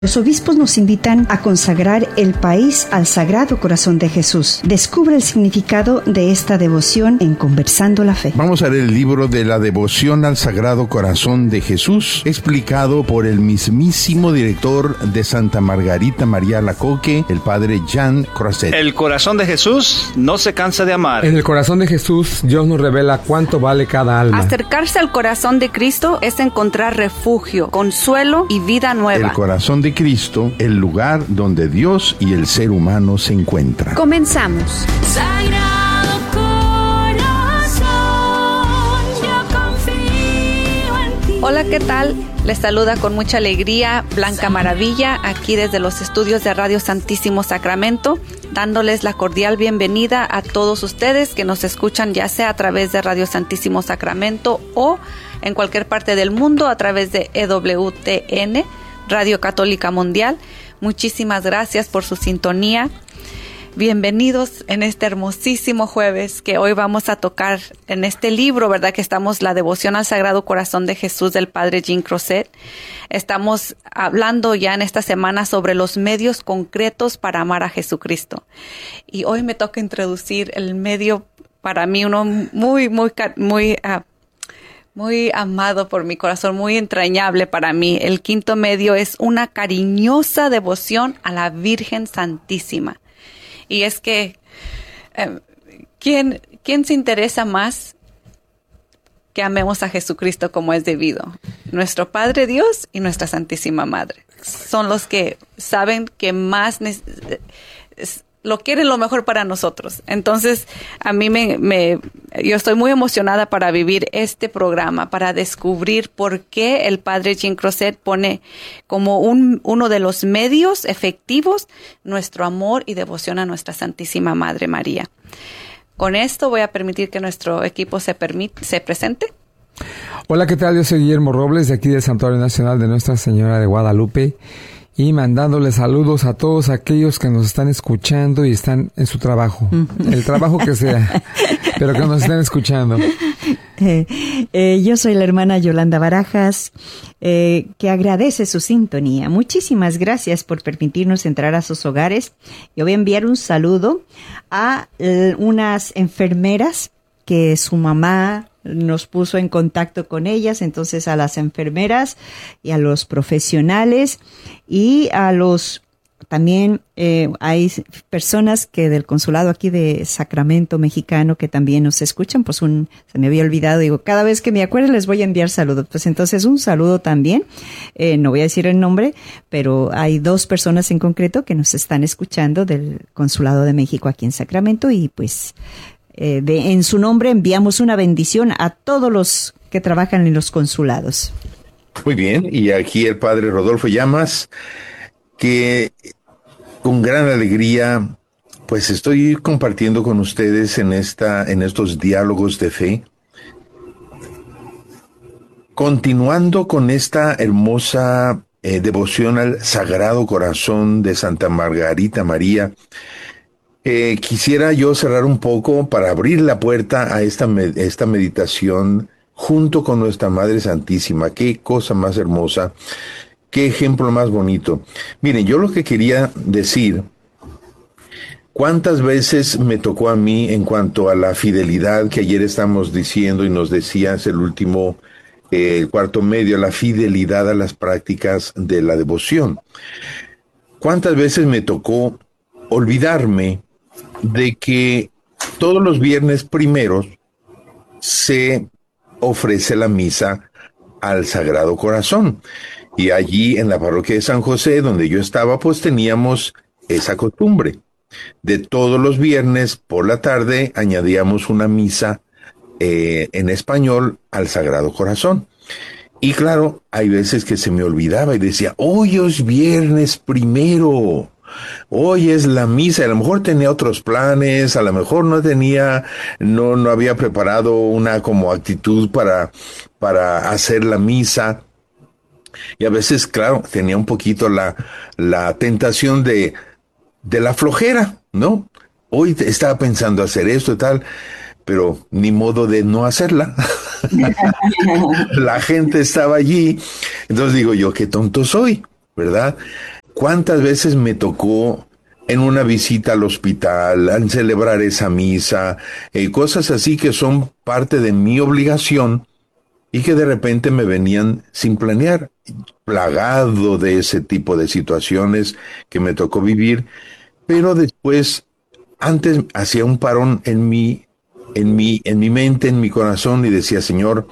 Los obispos nos invitan a consagrar el país al Sagrado Corazón de Jesús. Descubre el significado de esta devoción en Conversando la Fe. Vamos a leer el libro de la devoción al Sagrado Corazón de Jesús, explicado por el mismísimo director de Santa Margarita María Alacoque, el padre Jean Croiset. El corazón de Jesús no se cansa de amar. En el corazón de Jesús, Dios nos revela cuánto vale cada alma. Acercarse al corazón de Cristo es encontrar refugio, consuelo y vida nueva. El corazón de Cristo, el lugar donde Dios y el ser humano se encuentran. Comenzamos. Sagrado Corazón, yo confío en ti. Hola, ¿qué tal? Les saluda con mucha alegría Blanca Maravilla, aquí desde los estudios de Radio Santísimo Sacramento, dándoles la cordial bienvenida a todos ustedes que nos escuchan ya sea a través de Radio Santísimo Sacramento o en cualquier parte del mundo a través de EWTN, Radio Católica Mundial. Muchísimas gracias por su sintonía. Bienvenidos en este hermosísimo jueves que hoy vamos a tocar en este libro, ¿verdad? Que estamos la devoción al Sagrado Corazón de Jesús del Padre Jean Croiset. Estamos hablando ya en esta semana sobre los medios concretos para amar a Jesucristo. Y hoy me toca introducir el medio para mí, uno muy amado por mi corazón, muy entrañable para mí. El quinto medio es una cariñosa devoción a la Virgen Santísima. Y es que, ¿quién se interesa más que amemos a Jesucristo como es debido? Nuestro Padre Dios y nuestra Santísima Madre. Son los que saben que más lo quieren lo mejor para nosotros. Entonces, a mí yo estoy muy emocionada para vivir este programa, para descubrir por qué el Padre Jean Croiset pone como uno de los medios efectivos nuestro amor y devoción a nuestra Santísima Madre María. Con esto voy a permitir que nuestro equipo se presente. Hola, ¿qué tal? Yo soy Guillermo Robles, de aquí del Santuario Nacional de Nuestra Señora de Guadalupe, y mandándoles saludos a todos aquellos que nos están escuchando y están en su trabajo, el trabajo que sea, pero que nos estén escuchando. Yo soy la hermana Yolanda Barajas, que agradece su sintonía. Muchísimas gracias por permitirnos entrar a sus hogares. Yo voy a enviar un saludo a unas enfermeras que su mamá nos puso en contacto con ellas, entonces a las enfermeras y a los profesionales y a los también hay personas que del consulado aquí de Sacramento mexicano que también nos escuchan, pues se me había olvidado, digo, cada vez que me acuerdo les voy a enviar saludos, pues entonces un saludo también, no voy a decir el nombre, pero hay 2 personas en concreto que nos están escuchando del consulado de México aquí en Sacramento y pues en su nombre enviamos una bendición a todos los que trabajan en los consulados. Muy bien, y aquí el padre Rodolfo Llamas, que con gran alegría pues estoy compartiendo con ustedes en estos diálogos de fe, continuando con esta hermosa devoción al Sagrado Corazón de Santa Margarita María. Quisiera yo cerrar un poco para abrir la puerta a esta meditación junto con nuestra Madre Santísima. Qué cosa más hermosa, qué ejemplo más bonito. Miren, yo lo que quería decir, cuántas veces me tocó a mí en cuanto a la fidelidad que ayer estamos diciendo y nos decías el último cuarto medio, la fidelidad a las prácticas de la devoción. Cuántas veces me tocó olvidarme de que todos los viernes primeros se ofrece la misa al Sagrado Corazón. Y allí en la parroquia de San José, donde yo estaba, pues teníamos esa costumbre. De todos los viernes por la tarde añadíamos una misa en español al Sagrado Corazón. Y claro, hay veces que se me olvidaba y decía, hoy es viernes primero. Hoy es la misa, a lo mejor tenía otros planes, a lo mejor no había preparado una como actitud para hacer la misa. Y a veces, claro, tenía un poquito la tentación de la flojera, ¿no? Hoy estaba pensando hacer esto y tal, pero ni modo de no hacerla. La gente estaba allí, entonces digo yo, qué tonto soy. ¿verdad? ¿Cuántas veces me tocó en una visita al hospital, al celebrar esa misa, cosas así que son parte de mi obligación y que de repente me venían sin planear, plagado de ese tipo de situaciones que me tocó vivir, pero después, antes hacía un parón en mi mente, en mi corazón y decía, Señor,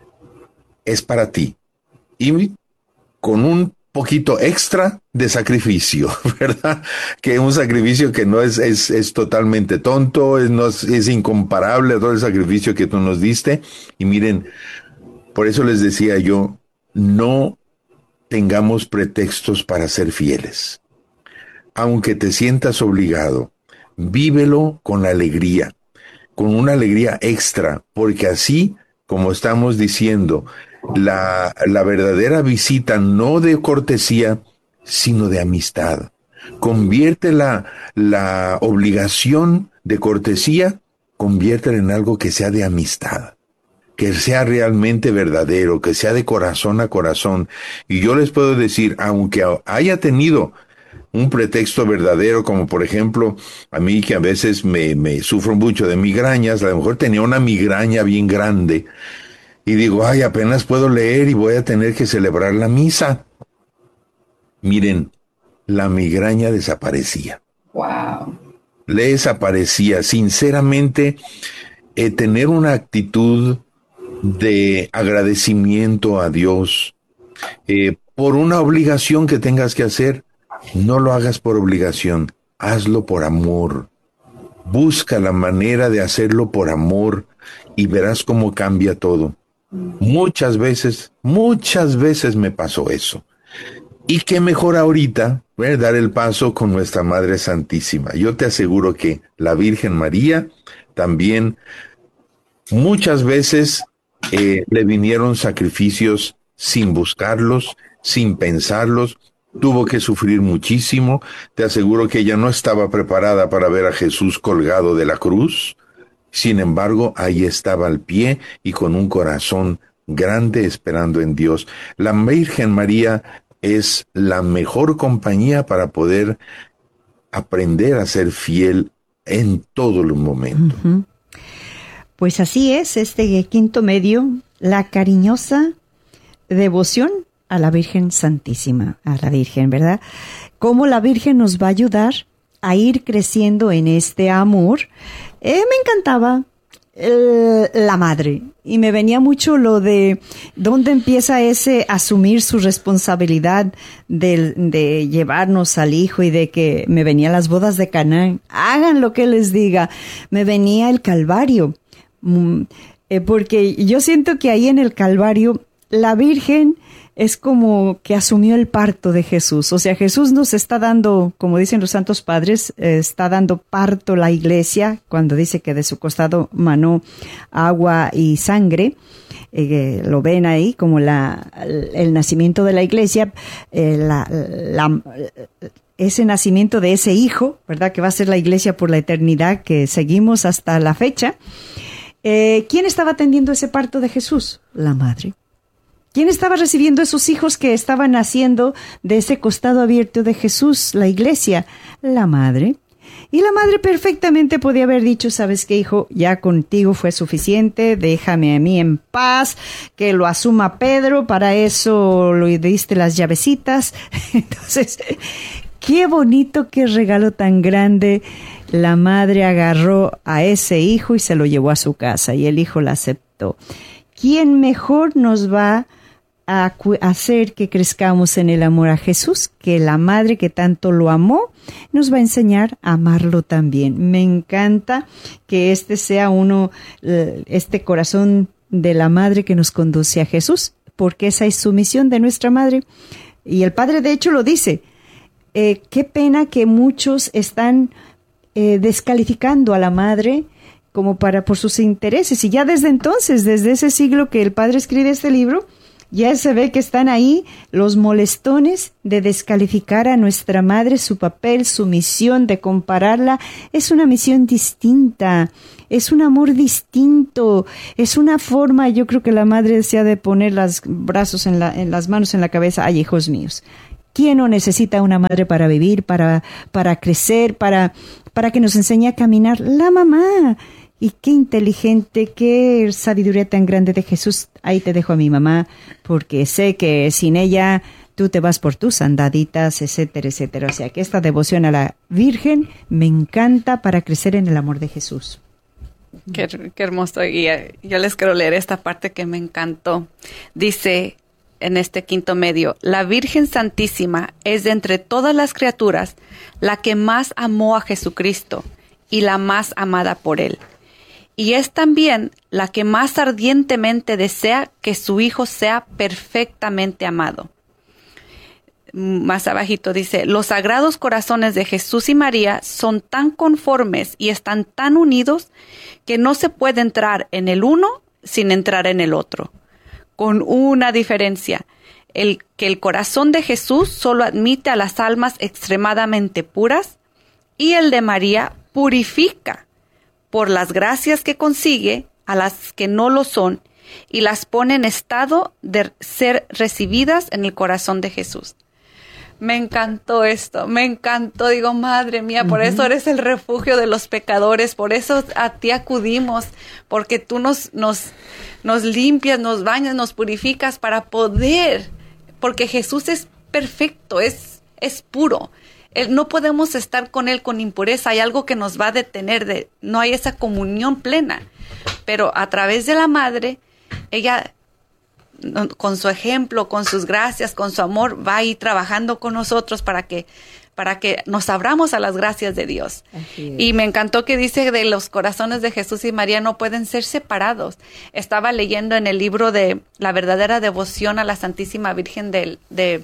es para ti. Y con un poquito extra de sacrificio, ¿verdad? Que un sacrificio que no es totalmente tonto, es incomparable a todo el sacrificio que tú nos diste. Y miren, por eso les decía yo, no tengamos pretextos para ser fieles. Aunque te sientas obligado, vívelo con alegría, con una alegría extra, porque así, como estamos diciendo, la verdadera visita no de cortesía, sino de amistad. Convierte la obligación de cortesía, conviértela en algo que sea de amistad, que sea realmente verdadero, que sea de corazón a corazón. Y yo les puedo decir, aunque haya tenido un pretexto verdadero, como por ejemplo, a mí que a veces me sufro mucho de migrañas, a lo mejor tenía una migraña bien grande, y digo, ay, apenas puedo leer y voy a tener que celebrar la misa. Miren, la migraña desaparecía. Wow. Le desaparecía. Sinceramente, tener una actitud de agradecimiento a Dios por una obligación que tengas que hacer, no lo hagas por obligación, hazlo por amor. Busca la manera de hacerlo por amor y verás cómo cambia todo. Muchas veces me pasó eso. Y qué mejor ahorita, dar el paso con nuestra Madre Santísima. Yo te aseguro que la Virgen María también muchas veces le vinieron sacrificios sin buscarlos, sin pensarlos. Tuvo que sufrir muchísimo. Te aseguro que ella no estaba preparada para ver a Jesús colgado de la cruz. Sin embargo, ahí estaba al pie y con un corazón grande esperando en Dios. La Virgen María es la mejor compañía para poder aprender a ser fiel en todos los momentos. Uh-huh. Pues así es, este quinto medio, la cariñosa devoción a la Virgen Santísima, a la Virgen, ¿verdad? Cómo la Virgen nos va a ayudar a ir creciendo en este amor. Me encantaba la madre y me venía mucho lo de dónde empieza ese asumir su responsabilidad de llevarnos al hijo y de que me venían las bodas de Canaán. Hagan lo que les diga. Me venía el Calvario, porque yo siento que ahí en el Calvario la Virgen es como que asumió el parto de Jesús. O sea, Jesús nos está dando, como dicen los santos padres, está dando parto la iglesia, cuando dice que de su costado manó agua y sangre. Lo ven ahí como el nacimiento de la iglesia, ese nacimiento de ese hijo, ¿verdad? Que va a ser la iglesia por la eternidad, que seguimos hasta la fecha. ¿Quién estaba atendiendo ese parto de Jesús? La madre. ¿Quién estaba recibiendo esos hijos que estaban naciendo de ese costado abierto de Jesús, la iglesia? La madre. Y la madre perfectamente podía haber dicho, ¿sabes qué, hijo? Ya contigo fue suficiente, déjame a mí en paz, que lo asuma Pedro, para eso lo diste las llavecitas. Entonces, qué bonito, qué regalo tan grande. La madre agarró a ese hijo y se lo llevó a su casa y el hijo la aceptó. ¿Quién mejor nos va a hacer que crezcamos en el amor a Jesús? Que la madre que tanto lo amó nos va a enseñar a amarlo también. Me encanta que este sea este corazón de la madre que nos conduce a Jesús, porque esa es su misión de nuestra madre. Y el Padre de hecho lo dice. Qué pena que muchos están descalificando a la madre como por sus intereses. Y ya desde entonces, desde ese siglo que el Padre escribe este libro, ya se ve que están ahí los molestones de descalificar a nuestra madre, su papel, su misión, de compararla. Es una misión distinta, es un amor distinto, es una forma, yo creo que la madre desea de poner los brazos en las manos en la cabeza. Ay, hijos míos, ¿Quién no necesita una madre para vivir, para crecer, para que nos enseñe a caminar? La mamá. Y qué inteligente, qué sabiduría tan grande de Jesús. Ahí te dejo a mi mamá, porque sé que sin ella tú te vas por tus andaditas, etcétera, etcétera. O sea que esta devoción a la Virgen me encanta para crecer en el amor de Jesús. Qué hermoso. Y yo les quiero leer esta parte que me encantó. Dice en este quinto medio: la Virgen Santísima es de entre todas las criaturas la que más amó a Jesucristo y la más amada por Él. Y es también la que más ardientemente desea que su Hijo sea perfectamente amado. Más abajito dice: los sagrados corazones de Jesús y María son tan conformes y están tan unidos que no se puede entrar en el uno sin entrar en el otro. Con una diferencia, que el corazón de Jesús solo admite a las almas extremadamente puras y el de María purifica por las gracias que consigue a las que no lo son y las pone en estado de ser recibidas en el corazón de Jesús. Me encantó esto, me encantó. Digo, madre mía, por eso eres el refugio de los pecadores, por eso a ti acudimos, porque tú nos limpias, nos bañas, nos purificas para poder, porque Jesús es perfecto, es puro. No podemos estar con Él con impureza, hay algo que nos va a detener, no hay esa comunión plena. Pero a través de la Madre, ella, con su ejemplo, con sus gracias, con su amor, va a ir trabajando con nosotros para que nos abramos a las gracias de Dios. Y me encantó que dice de los corazones de Jesús y María no pueden ser separados. Estaba leyendo en el libro de La verdadera devoción a la Santísima Virgen de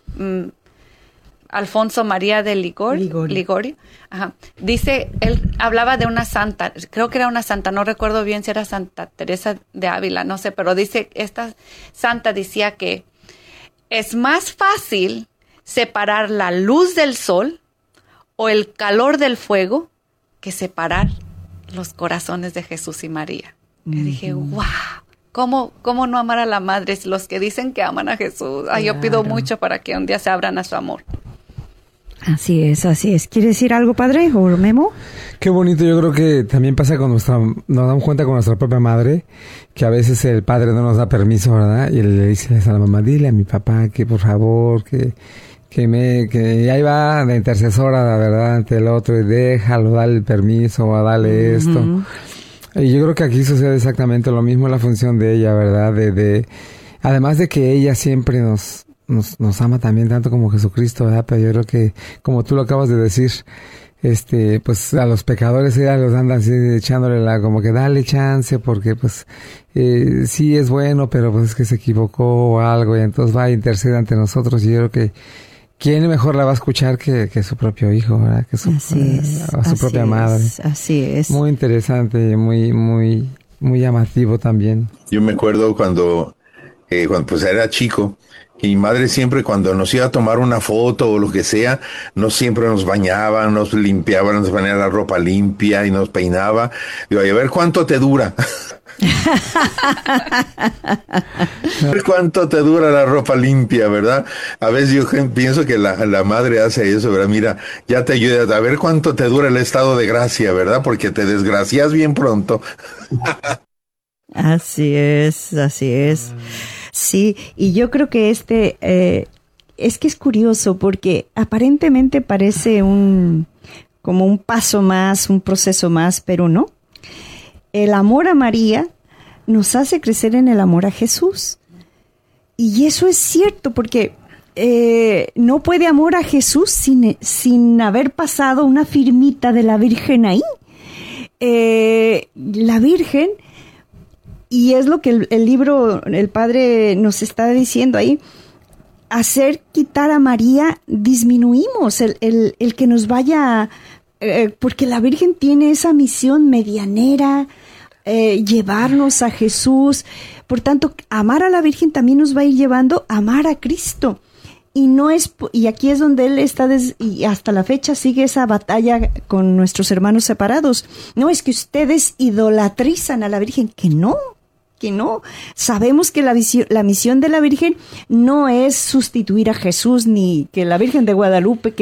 Alfonso María de Ligorio. Ajá. Dice, él hablaba de una santa, creo que era una santa, no recuerdo bien si era Santa Teresa de Ávila, no sé, pero dice, esta santa decía que es más fácil separar la luz del sol o el calor del fuego que separar los corazones de Jesús y María. Y dije, wow. ¿Cómo no amar a la madre? Los que dicen que aman a Jesús. Ay, yo pido mucho para que un día se abran a su amor. Así es, así es. ¿Quiere decir algo, padre o Memo? Qué bonito, yo creo que también pasa con nos damos cuenta con nuestra propia madre, que a veces el padre no nos da permiso, ¿verdad? Y le dice a la mamá, dile a mi papá que por favor, que ahí va de intercesora, la verdad, ante el otro, y déjalo, dale el permiso, o dale esto. Y yo creo que aquí sucede exactamente lo mismo, la función de ella, ¿verdad? Además de que ella siempre nos ama también tanto como Jesucristo, ¿verdad? Pero yo creo que, como tú lo acabas de decir, pues a los pecadores ella los anda así echándole como que dale chance, porque pues sí es bueno, pero pues es que se equivocó o algo, y entonces va a interceder ante nosotros, y yo creo que ¿quién mejor la va a escuchar que su propio hijo, ¿verdad? Que su propia madre. Así es. Muy interesante, muy, muy, muy llamativo también. Yo me acuerdo cuando pues era chico, y mi madre siempre cuando nos iba a tomar una foto o lo que sea, siempre nos bañaba, nos limpiaba, nos ponía la ropa limpia y nos peinaba. Digo, a ver cuánto te dura. A ver cuánto te dura la ropa limpia, ¿verdad? A veces yo pienso que la madre hace eso, ¿verdad? Mira, ya te ayuda, a ver cuánto te dura el estado de gracia, ¿verdad? Porque te desgracias bien pronto. Así es, así es. Sí, y yo creo que es que es curioso porque aparentemente parece como un paso más, un proceso más, pero no. El amor a María nos hace crecer en el amor a Jesús. Y eso es cierto porque no puede amor a Jesús sin haber pasado una firmita de la Virgen ahí. La Virgen... Y es lo que el libro, el Padre nos está diciendo ahí, quitar a María, disminuimos el que nos vaya, porque la Virgen tiene esa misión medianera, llevarnos a Jesús. Por tanto, amar a la Virgen también nos va a ir llevando a amar a Cristo. Y aquí es donde él está, y hasta la fecha sigue esa batalla con nuestros hermanos separados. No, es que ustedes idolatrizan a la Virgen, que que no. Sabemos que la misión de la Virgen no es sustituir a Jesús, ni que la Virgen de Guadalupe,